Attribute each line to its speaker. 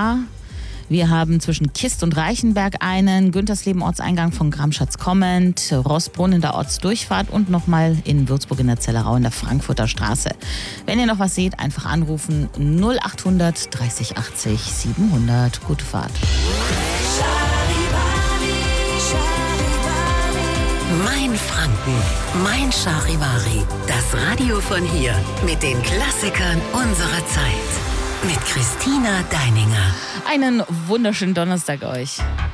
Speaker 1: A. Wir haben zwischen Kist und Reichenberg einen, Güntersleben Ortseingang von Gramschatz kommend, Rossbrunn in der Ortsdurchfahrt und nochmal in Würzburg in der Zellerau in der Frankfurter Straße. Wenn ihr noch was seht, einfach anrufen 0800 30 80 700. Gute Fahrt.
Speaker 2: Mein Franken, mein Charivari. Das Radio von hier mit den Klassikern unserer Zeit. Mit Christina Deininger.
Speaker 1: Einen wunderschönen Donnerstag euch.